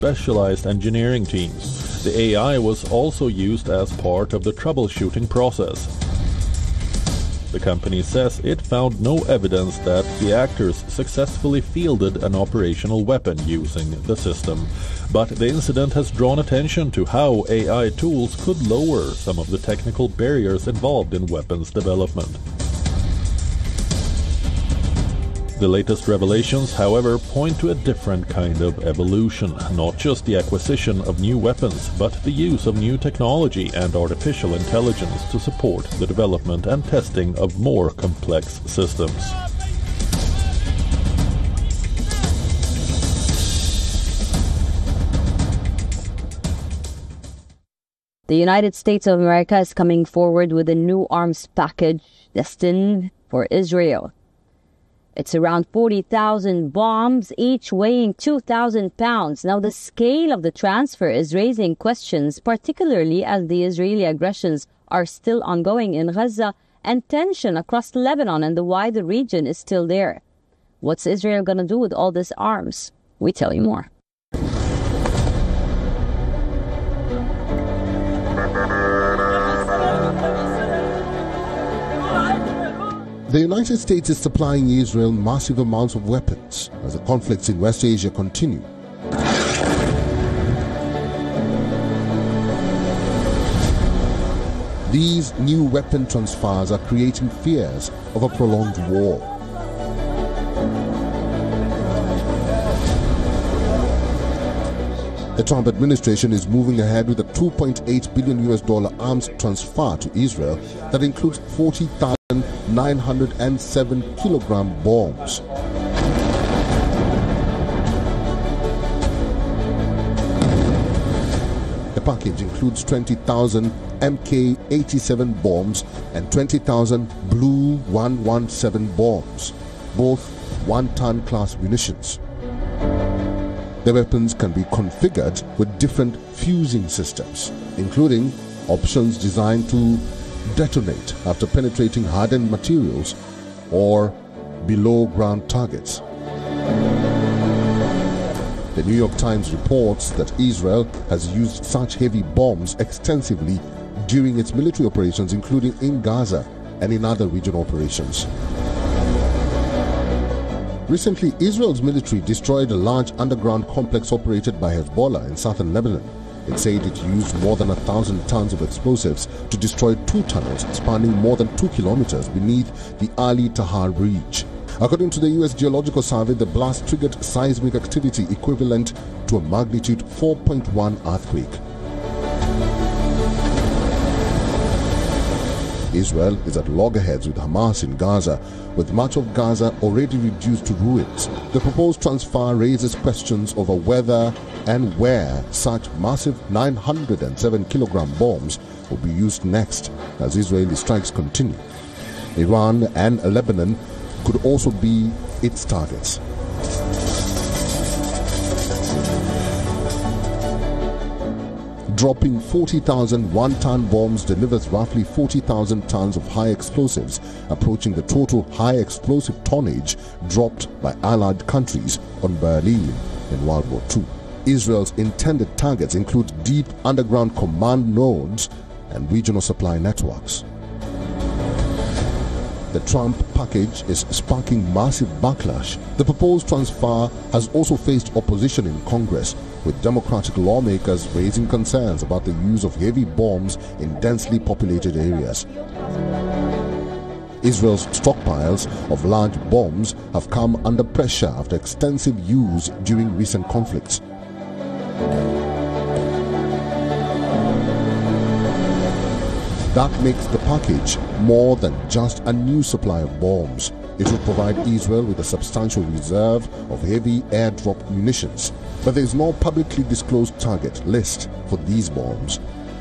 specialized engineering teams. The AI was also used as part of the troubleshooting process. The company says it found no evidence that the actors successfully fielded an operational weapon using the system, but the incident has drawn attention to how AI tools could lower some of the technical barriers involved in weapons development. The latest revelations, however, point to a different kind of evolution, not just the acquisition of new weapons, but the use of new technology and artificial intelligence to support the development and testing of more complex systems. The United States of America is coming forward with a new arms package destined for Israel. It's around 40,000 bombs, each weighing 2,000 pounds. Now, the scale of the transfer is raising questions, particularly as the Israeli aggressions are still ongoing in Gaza and tension across Lebanon and the wider region is still there. What's Israel going to do with all this arms? We tell you more. The United States is supplying Israel massive amounts of weapons as the conflicts in West Asia continue. These new weapon transfers are creating fears of a prolonged war. The Trump administration is moving ahead with a $2.8 billion arms transfer to Israel that includes 40,907 kilogram bombs. The package includes 20,000 Mk-87 bombs and 20,000 Blue 117 bombs, both one-ton class munitions. The weapons can be configured with different fusing systems, including options designed to detonate after penetrating hardened materials or below-ground targets. The New York Times reports that Israel has used such heavy bombs extensively during its military operations, including in Gaza and in other regional operations. Recently, Israel's military destroyed a large underground complex operated by Hezbollah in southern Lebanon. It said it used more than 1,000 tons of explosives to destroy 2 tunnels spanning more than 2 kilometers beneath the Ali Tahar Bridge. According to the U.S. Geological Survey, the blast triggered seismic activity equivalent to a magnitude 4.1 earthquake. Israel is at loggerheads with Hamas in Gaza, with much of Gaza already reduced to ruins. The proposed transfer raises questions over whether and where such massive 907 kilogram bombs will be used next as Israeli strikes continue. Iran and Lebanon could also be its targets. Dropping 40,000 one-ton bombs delivers roughly 40,000 tons of high explosives, approaching the total high explosive tonnage dropped by Allied countries on Berlin in World War II. Israel's intended targets include deep underground command nodes and regional supply networks. The Trump package is sparking massive backlash. The proposed transfer has also faced opposition in Congress, with Democratic lawmakers raising concerns about the use of heavy bombs in densely populated areas. Israel's stockpiles of large bombs have come under pressure after extensive use during recent conflicts. That makes the package more than just a new supply of bombs. It will provide Israel with a substantial reserve of heavy airdrop munitions, but there is no publicly disclosed target list for these bombs.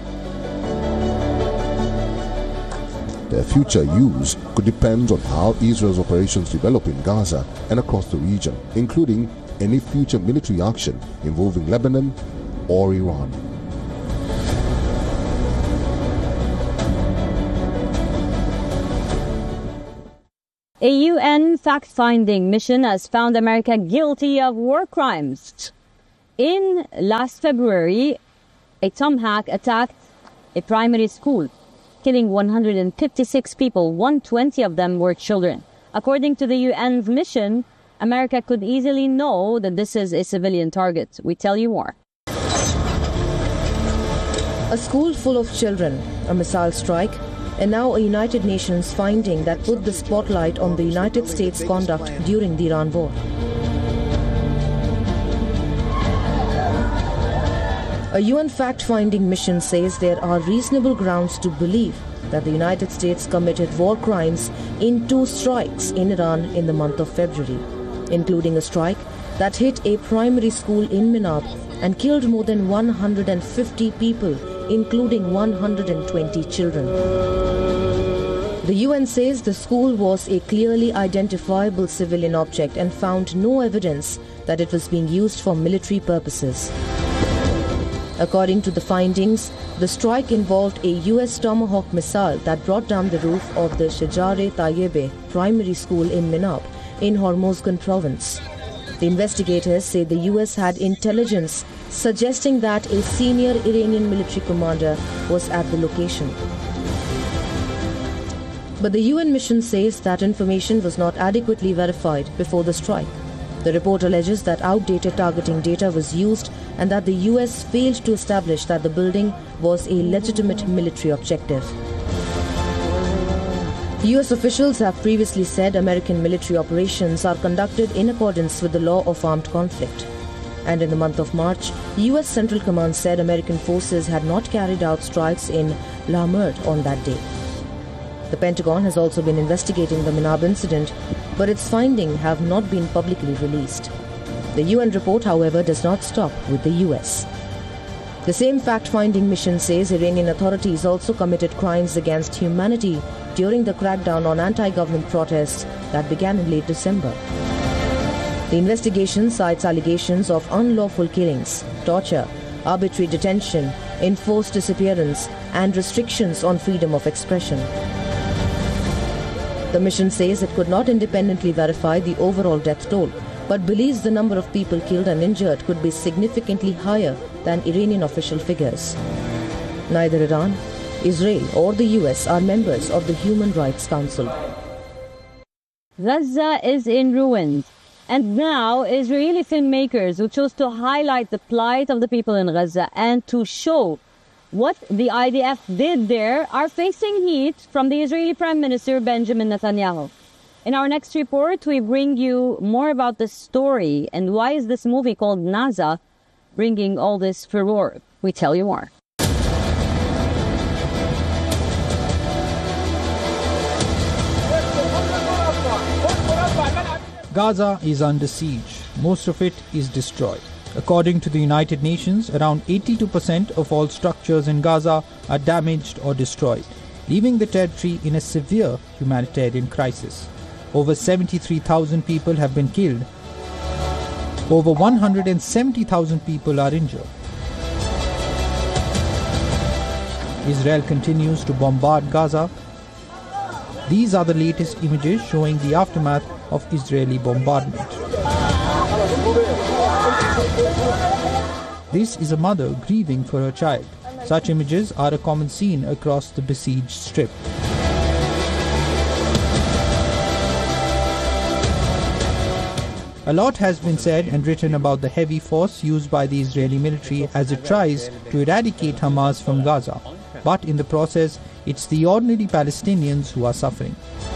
Their future use could depend on how Israel's operations develop in Gaza and across the region, including any future military action involving Lebanon or Iran. A UN fact-finding mission has found America guilty of war crimes. In last February, a tomahawk attacked a primary school, killing 156 people. 120 of them were children. According to the UN's mission, America could easily know that this is a civilian target. We tell you more. A school full of children, a missile strike, and now a United Nations finding that put the spotlight on the United States' conduct during the Iran war. A UN fact-finding mission says there are reasonable grounds to believe that the United States committed war crimes in 2 strikes in Iran in the month of February, including a strike that hit a primary school in Minab and killed more than 150 people, including 120 children. The UN says the school was a clearly identifiable civilian object and found no evidence that it was being used for military purposes. According to the findings, the strike involved a US Tomahawk missile that brought down the roof of the Shajare-Tayyebe primary school in Minab in Hormozgan province. The investigators say the US had intelligence suggesting that a senior Iranian military commander was at the location. But the UN mission says that information was not adequately verified before the strike. The report alleges that outdated targeting data was used and that the US failed to establish that the building was a legitimate military objective. US officials have previously said American military operations are conducted in accordance with the law of armed conflict. And in the month of March, US Central Command said American forces had not carried out strikes in La Merde on that day. The Pentagon has also been investigating the Minab incident, but its findings have not been publicly released. The UN report, however, does not stop with the US. The same fact-finding mission says Iranian authorities also committed crimes against humanity during the crackdown on anti-government protests that began in late December. The investigation cites allegations of unlawful killings, torture, arbitrary detention, enforced disappearance, and restrictions on freedom of expression. The mission says it could not independently verify the overall death toll, but believes the number of people killed and injured could be significantly higher than Iranian official figures. Neither Iran, Israel, or the US are members of the Human Rights Council. Gaza is in ruins. And now, Israeli filmmakers who chose to highlight the plight of the people in Gaza and to show what the IDF did there are facing heat from the Israeli Prime Minister Benjamin Netanyahu. In our next report, we bring you more about this story and why is this movie called Naza bringing all this furore. We tell you more. Gaza is under siege. Most of it is destroyed. According to the United Nations, around 82% of all structures in Gaza are damaged or destroyed, leaving the territory in a severe humanitarian crisis. Over 73,000 people have been killed. Over 170,000 people are injured. Israel continues to bombard Gaza. These are the latest images showing the aftermath of Israeli bombardment. This is a mother grieving for her child. Such images are a common scene across the besieged strip. A lot has been said and written about the heavy force used by the Israeli military as it tries to eradicate Hamas from Gaza. But in the process, it's the ordinary Palestinians who are suffering.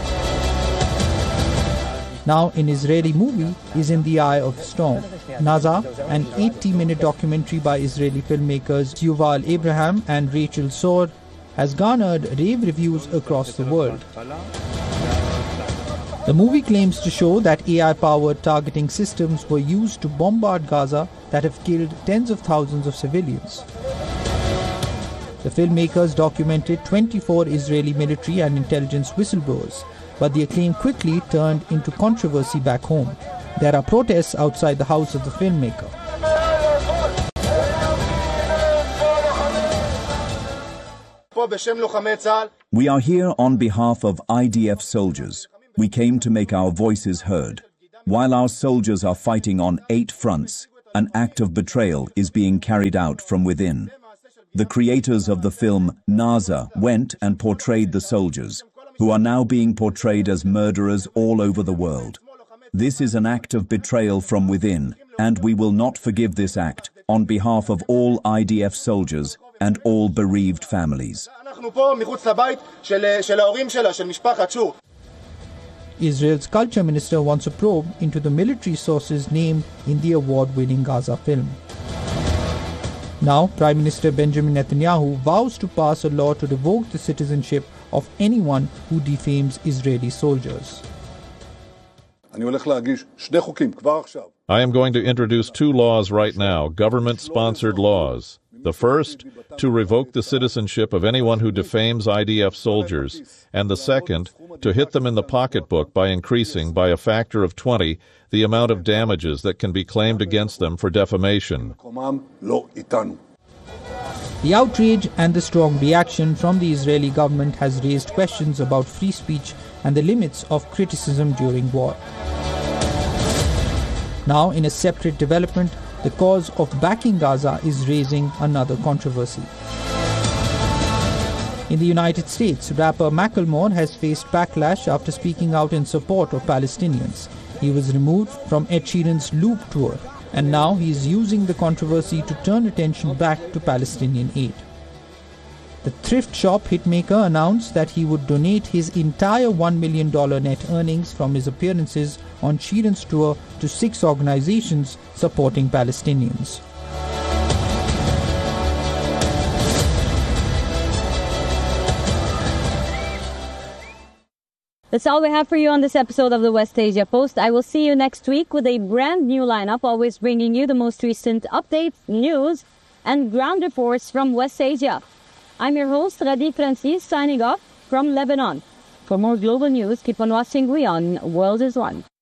Now an Israeli movie is in the eye of the storm. Naza, an 80-minute documentary by Israeli filmmakers Yuval Abraham and Rachel Sor, has garnered rave reviews across the world. The movie claims to show that AI-powered targeting systems were used to bombard Gaza that have killed tens of thousands of civilians. The filmmakers documented 24 Israeli military and intelligence whistleblowers, but the acclaim quickly turned into controversy back home. There are protests outside the house of the filmmaker. We are here on behalf of IDF soldiers. We came to make our voices heard. While our soldiers are fighting on 8 fronts, an act of betrayal is being carried out from within. The creators of the film Naza went and portrayed the soldiers, who are now being portrayed as murderers all over the world. This is an act of betrayal from within, and we will not forgive this act on behalf of all IDF soldiers and all bereaved families. Israel's culture minister wants a probe into the military sources named in the award-winning Gaza film. Now, Prime Minister Benjamin Netanyahu vows to pass a law to revoke the citizenship of anyone who defames Israeli soldiers. I am going to introduce 2 laws right now, government-sponsored laws. The first, to revoke the citizenship of anyone who defames IDF soldiers, and the second, to hit them in the pocketbook by increasing by a factor of 20 the amount of damages that can be claimed against them for defamation. The outrage and the strong reaction from the Israeli government has raised questions about free speech and the limits of criticism during war. Now, in a separate development, the cause of backing Gaza is raising another controversy. In the United States, rapper Macklemore has faced backlash after speaking out in support of Palestinians. He was removed from Ed Sheeran's Loop tour, and now he is using the controversy to turn attention back to Palestinian aid. The thrift shop hitmaker announced that he would donate his entire $1 million net earnings from his appearances on Sheeran's tour to 6 organizations supporting Palestinians. That's all we have for you on this episode of the West Asia Post. I will see you next week with a brand new lineup, always bringing you the most recent updates, news, and ground reports from West Asia. I'm your host, Radi Francis, signing off from Lebanon. For more global news, keep on watching WION World is One.